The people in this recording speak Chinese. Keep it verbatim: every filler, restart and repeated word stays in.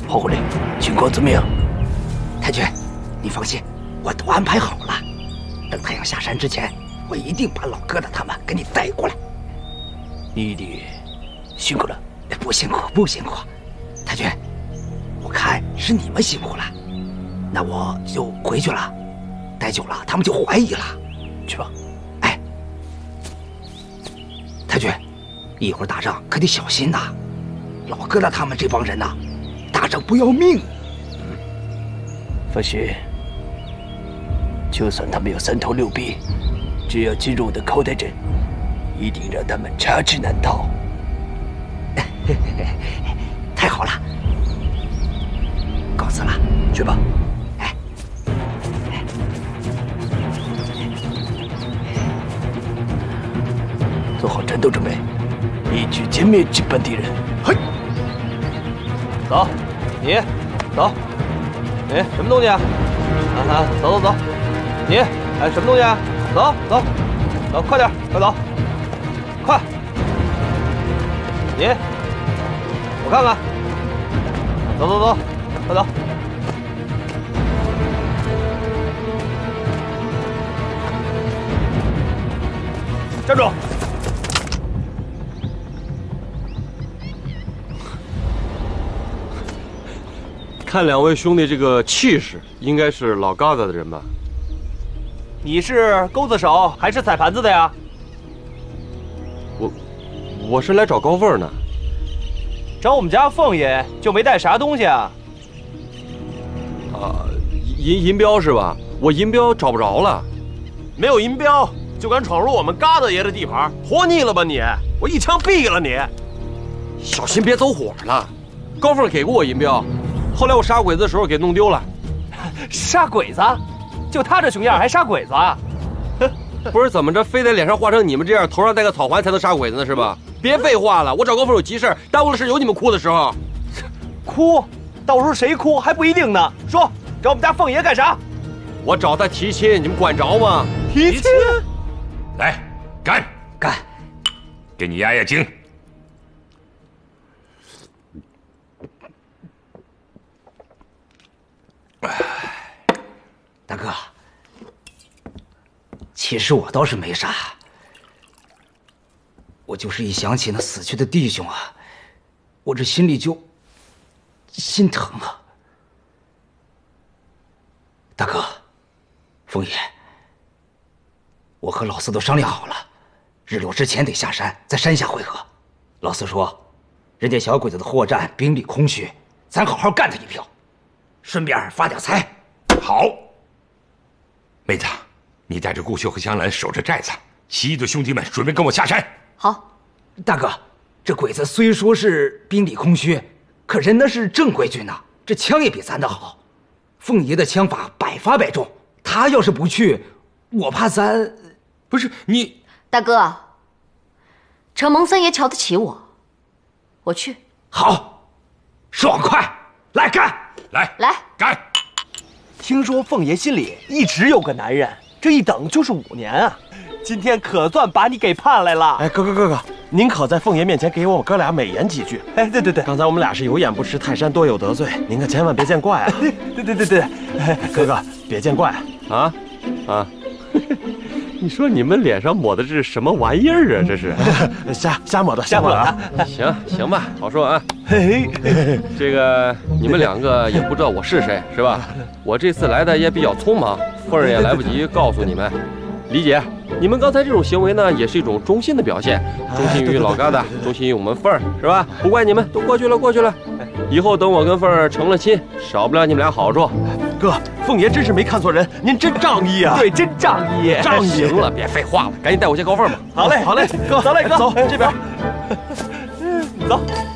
跑回来，情况怎么样？ 太君，你放心，我都安排好了。等太阳下山之前，我一定把老疙瘩他们给你带过来。 你弟辛苦了。 不辛苦，不辛苦。太君，我看是你们辛苦了，那我就回去了。待久了，他们就怀疑了。 去吧。 哎，太君，一会儿打仗可得小心呐。老疙瘩他们这帮人呐，打仗不要命。 嗯，放心，就算他们有三头六臂，只要进入我的口袋阵，一定让他们插翅难逃。 太好了，告辞了， 去吧。 哎， 做好战斗准备，一举歼灭这帮敌人。 嘿， 走，你，走，你什么东西啊？啊啊，走走走，你，哎，什么东西啊？走走走，快点，快走，快，你。我看看，走走走，快走！站住！ 看两位兄弟这个气势，应该是老疙瘩的人吧？ 你是钩子手还是踩盘子的呀？ 我，我是来找高凤的。 找我们家凤爷就没带啥东西啊？ 啊，银银镖是吧？我银镖找不着了。 没有银镖就敢闯入我们疙瘩爷的地盘，活腻了吧你？我一枪毙了你！ 小心别走火了。高凤给过我银镖，后来我杀鬼子的时候给弄丢了。 杀鬼子？就他这熊样还杀鬼子啊？ 不是怎么着，非得脸上画成你们这样，头上戴个草环才能杀鬼子呢是吧？别废话了，我找高凤有急事，耽误了事有你们哭的时候。 哭？到时候谁哭还不一定呢。说，找我们家凤爷干啥？ 我找他提亲，你们管着吗？ 提亲？ 来，干干， 给你压压惊。 大哥，其实我倒是没啥。我就是一想起那死去的弟兄啊，我这心里就心疼啊。大哥，凤爷，我和老四都商量好了，日落之前得下山，在山下会合。老四说，人家小鬼子的货站兵力空虚，咱好好干他一票，顺便发点财。 好，妹子，你带着顾秀和香兰守着寨子，其余的兄弟们准备跟我下山。 好，大哥，这鬼子虽说是兵力空虚，可人那是正规军呐，这枪也比咱的好。凤爷的枪法百发百中，他要是不去，我怕咱…… 不是你， 大哥，承蒙三爷瞧得起我，我去。 好，爽快，来干！ 来来干！ 听说凤爷心里一直有个男人，这一等就是五年啊！今天可算把你给盼来了。 哎，哥哥哥哥，您可在凤爷面前给我们哥俩美言几句。 哎，对对对， 刚才我们俩是有眼不识泰山，多有得罪，您可千万别见怪啊。 对对对对， 哎，哥哥别见怪啊啊！你说你们脸上抹的这是什么玩意儿啊？这是瞎瞎抹的，瞎抹的啊！ 行行吧，好说啊。 嘿嘿， 这个你们两个也不知道我是谁是吧？我这次来的也比较匆忙，凤儿也来不及告诉你们。理解，你们刚才这种行为呢，也是一种忠心的表现，忠心于老疙瘩，忠心于我们凤儿，是吧？不怪你们，都过去了，过去了。以后等我跟凤儿成了亲，少不了你们俩好处。 哥，凤爷真是没看错人，您真仗义啊！ 对，真仗义， 仗义。 行了，别废话了，赶紧带我见高凤吧。 好嘞， 好嘞，哥， 走嘞，哥， 走这边。 你走。